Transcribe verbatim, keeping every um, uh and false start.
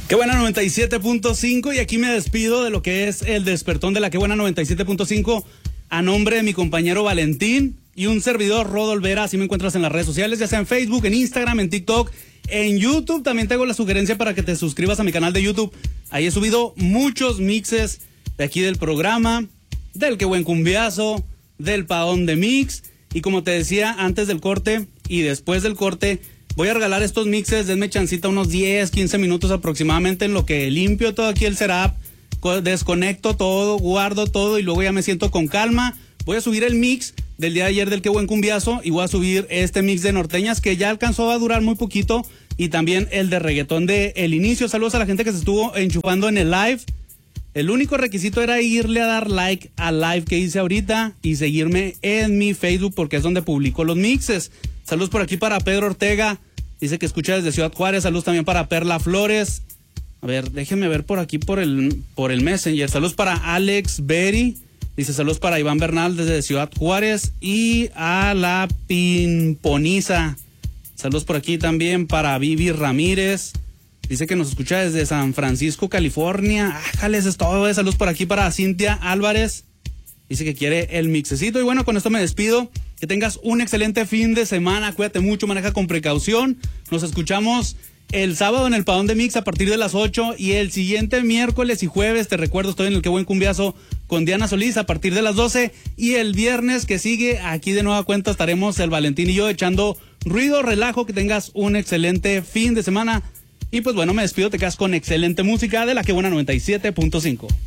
Qué buena noventa y siete punto cinco, y aquí me despido de lo que es el despertón de la Qué buena noventa y siete punto cinco a nombre de mi compañero Valentín y un servidor, Rodo Olvera. Así me encuentras en las redes sociales, ya sea en Facebook, en Instagram, en TikTok, en YouTube. También te hago la sugerencia para que te suscribas a mi canal de YouTube. Ahí he subido muchos mixes de aquí del programa, del Qué buen cumbiazo, del Padón de Mix. Y como te decía, antes del corte y después del corte, voy a regalar estos mixes. Denme chancita unos diez, quince minutos aproximadamente en lo que limpio todo aquí el setup, desconecto todo, guardo todo y luego ya me siento con calma. Voy a subir el mix del día de ayer del Qué buen cumbiazo y voy a subir este mix de norteñas que ya alcanzó a durar muy poquito, y también el de reggaetón de el inicio. Saludos a la gente que se estuvo enchufando en el live. El único requisito era irle a dar like al live que hice ahorita y seguirme en mi Facebook, porque es donde publico los mixes. Saludos por aquí para Pedro Ortega, dice que escucha desde Ciudad Juárez. Saludos también para Perla Flores. A ver, déjenme ver por aquí por el, por el Messenger. Saludos para Alex Berry, dice saludos para Iván Bernal desde Ciudad Juárez, y a la Pimponiza. Saludos por aquí también para Vivi Ramírez. Dice que nos escucha desde San Francisco, California. Ájales, es todo. Saludos por aquí para Cintia Álvarez. Dice que quiere el mixecito. Y bueno, con esto me despido. Que tengas un excelente fin de semana. Cuídate mucho, maneja con precaución. Nos escuchamos el sábado en el Padón de Mix a partir de las ocho. Y el siguiente miércoles y jueves, te recuerdo, estoy en el Qué buen cumbiazo con Diana Solís a partir de las doce. Y el viernes que sigue, aquí de nueva cuenta estaremos el Valentín y yo echando ruido, relajo. Que tengas un excelente fin de semana. Y pues bueno, me despido, te quedas con excelente música de la Qué buena noventa y siete punto cinco.